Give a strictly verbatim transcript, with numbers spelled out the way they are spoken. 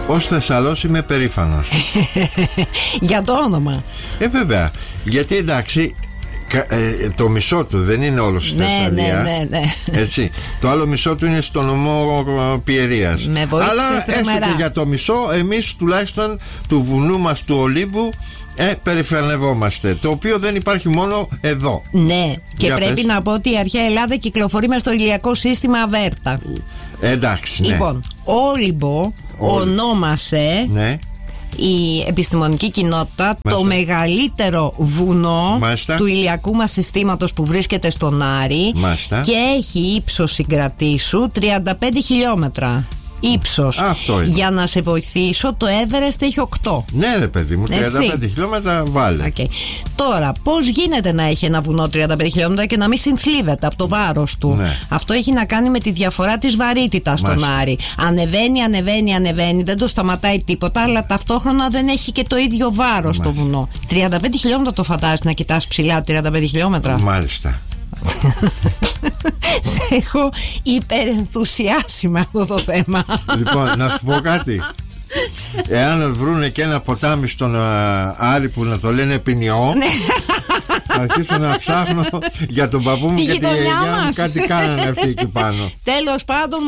Ως Θεσσαλός είμαι περήφανος. Για το όνομα. Ε, βέβαια. Γιατί εντάξει, ε, το μισό του δεν είναι όλο στη ναι, Θεσσαλία. Ναι, ναι, ναι. Έτσι. Το άλλο μισό του είναι στο νομό Πιερίας. Αλλά έστω και για το μισό, εμείς τουλάχιστον του βουνού μας του Ολύμπου Ε, περιφρανευόμαστε. Το οποίο δεν υπάρχει μόνο εδώ. Ναι, και Για πρέπει πες. να πω ότι η αρχαία Ελλάδα κυκλοφορεί μες στο ηλιακό σύστημα Αβέρτα. Ε, εντάξει, ναι. Λοιπόν, Όλυμπο ονόμασε, ναι, η επιστημονική κοινότητα, μάλιστα, το μεγαλύτερο βουνό, μάλιστα, του ηλιακού μας συστήματος που βρίσκεται στον Άρη, μάλιστα, και έχει ύψος συγκρατήσου τριάντα πέντε χιλιόμετρα. Ύψος. Για να σε βοηθήσω, το Everest έχει οκτώ. Ναι, ρε παιδί μου, τριάντα πέντε χιλιόμετρα βάλε. Okay. Τώρα, πώς γίνεται να έχει ένα βουνό τριάντα πέντε χιλιόμετρα και να μην συνθλίβεται από το βάρος του? Ναι. Αυτό έχει να κάνει με τη διαφορά της βαρύτητας στον Άρη. Ανεβαίνει, ανεβαίνει, ανεβαίνει, δεν το σταματάει τίποτα, αλλά ταυτόχρονα δεν έχει και το ίδιο βάρος το βουνό. τριάντα πέντε χιλιόμετρα το φαντάζεσαι να κοιτάς ψηλά τριάντα πέντε χιλιόμετρα? Μάλιστα. Σε έχω υπερενθουσιάσει με αυτό το θέμα. Λοιπόν, να σου πω κάτι. Εάν βρούνε και ένα ποτάμι στον Άρη που να το λένε Ποινιό, θα αρχίσω να ψάχνω για τον παππού μου και τη γιαγιά μου. Κάτι κάνανε αυτοί εκεί πάνω. Τέλος πάντων,